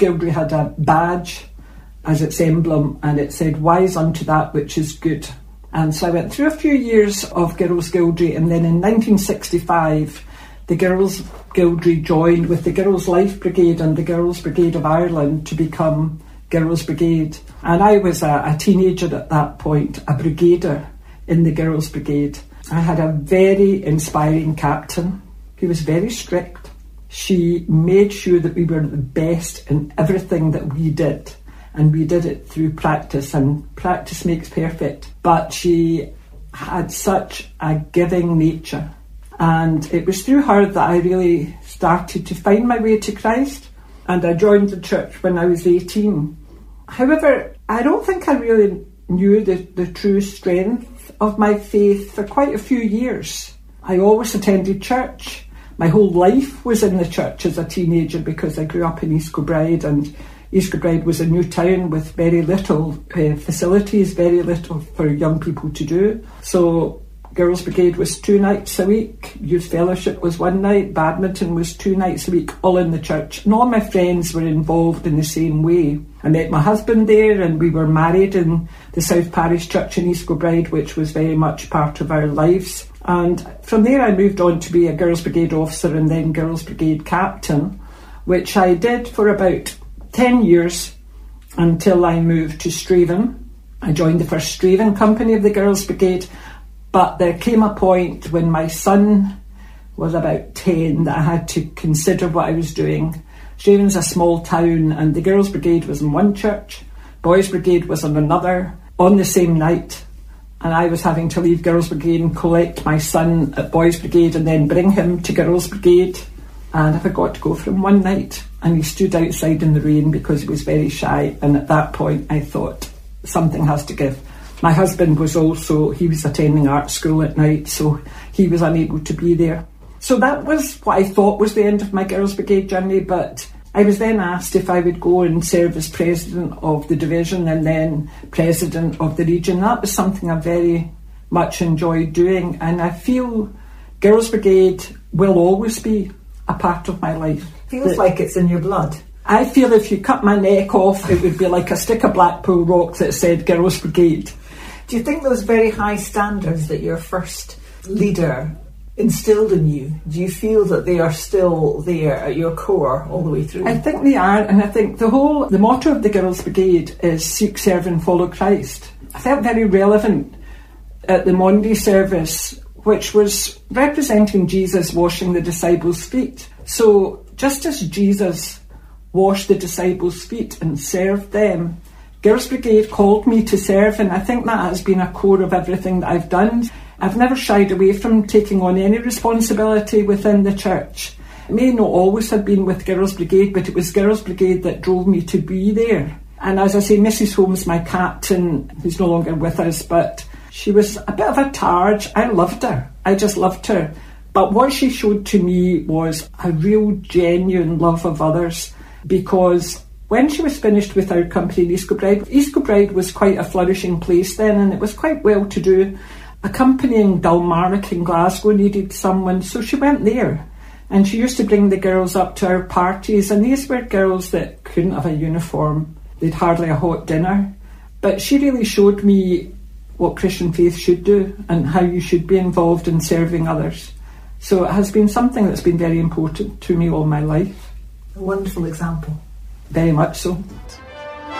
Gildry had a badge as its emblem, and it said, "Wise unto that which is good." And so I went through a few years of Girls Gildry, and then in 1965, the Girls Gildry joined with the Girls Life Brigade and the Girls Brigade of Ireland to become Girls Brigade. And I was a teenager at that point, a brigadier in the Girls Brigade. I had a very inspiring captain. He was very strict. She made sure that we were the best in everything that we did. And we did it through practice, and practice makes perfect. But she had such a giving nature. And it was through her that I really started to find my way to Christ. And I joined the church when I was 18. However, I don't think I really knew the true strength of my faith for quite a few years. I always attended church. My whole life was in the church as a teenager because I grew up in East Kilbride, and East Kilbride was a new town with very little facilities, very little for young people to do. So Girls Brigade was 2 nights a week, Youth Fellowship was 1 night, badminton was 2 nights a week, all in the church. And all my friends were involved in the same way. I met my husband there, and we were married in the South Parish Church in East Kilbride, which was very much part of our lives. And from there I moved on to be a Girls Brigade officer and then Girls Brigade captain, which I did for about 10 years until I moved to Straven. I joined the first Straven company of the Girls Brigade, but there came a point when my son was about 10 that I had to consider what I was doing. Straven's a small town, and the Girls Brigade was in one church, Boys Brigade was in another, on the same night, and I was having to leave Girls Brigade and collect my son at Boys Brigade and then bring him to Girls Brigade. And I forgot to go for him one night, and he stood outside in the rain because he was very shy. And at that point I thought, something has to give. My husband was he was attending art school at night, so he was unable to be there. So that was what I thought was the end of my Girls Brigade journey, but I was then asked if I would go and serve as president of the division and then president of the region. That was something I very much enjoyed doing, and I feel Girls Brigade will always be a part of my life. Feels like it's in your blood. I feel if you cut my neck off, it would be like a stick of Blackpool rock that said Girls Brigade. Do you think those very high standards that your first leader instilled in you, do you feel that they are still there at your core all the way through? I think they are, and I think the motto of the Girls Brigade is seek, serve and follow Christ. I felt very relevant at the Monday service, which was representing Jesus washing the disciples' feet. So just as Jesus washed the disciples' feet and served them, Girls Brigade called me to serve, and I think that has been a core of everything that I've done. I've never shied away from taking on any responsibility within the church. It may not always have been with Girls Brigade, but it was Girls Brigade that drove me to be there. And as I say, Mrs. Holmes, my captain, who's no longer with us, but she was a bit of a targe. I loved her. I just loved her. But what she showed to me was a real genuine love of others, because when she was finished with our company in East Kilbride was quite a flourishing place then, and it was quite well to do. A company in Dalmarnock in Glasgow needed someone, so she went there. And she used to bring the girls up to our parties, and these were girls that couldn't have a uniform. They'd hardly a hot dinner. But she really showed me what Christian faith should do and how you should be involved in serving others. So it has been something that's been very important to me all my life. A wonderful example. Very much so.